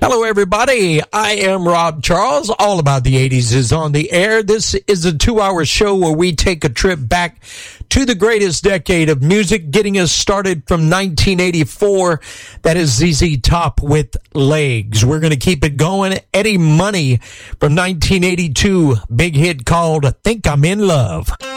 Hello, everybody. I am Rob Charles. All About the 80s is on the air. This is a 2-hour show where we take a trip back to the greatest decade of music, getting us started from 1984. That is ZZ Top with Legs. We're going to keep it going. Eddie Money from 1982, big hit called Think I'm in Love.